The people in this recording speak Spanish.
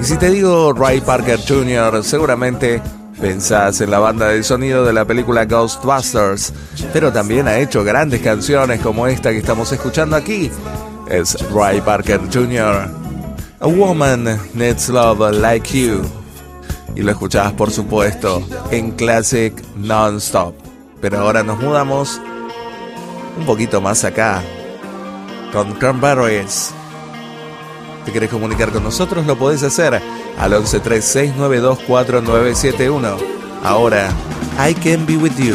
Y si te digo Ray Parker Jr., seguramente pensás en la banda de sonido de la película Ghostbusters, pero también ha hecho grandes canciones como esta que estamos escuchando aquí. Es Ray Parker Jr. A Woman Needs Love Like You. Y lo escuchás, por supuesto, en Classic Non-Stop. Pero ahora nos mudamos un poquito más acá, con Cranberries. ¿Te querés comunicar con nosotros? Lo podés hacer al 1136924971. Ahora, I Can Be With You.